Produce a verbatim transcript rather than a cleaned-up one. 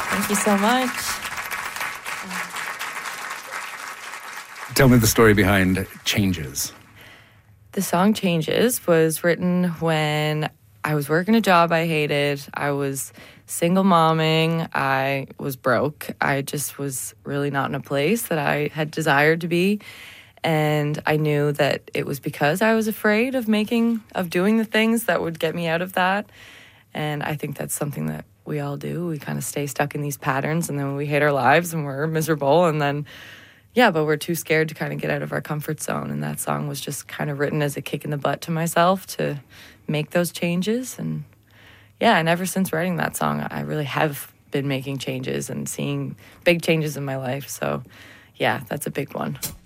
Thank you so much. Tell me the story behind Changes. The song Changes was written when I was working a job I hated. I was single momming. I was broke. I just was really not in a place that I had desired to be. And I knew that it was because I was afraid of making, of doing the things that would get me out of that. And I think that's something that we all do. We kind of stay stuck in these patterns, and then we hate our lives and we're miserable, and then yeah, but we're too scared to kind of get out of our comfort zone. And that song was just kind of written as a kick in the butt to myself to make those changes. And yeah, and ever since writing that song, I really have been making changes and seeing big changes in my life. So yeah, that's a big one.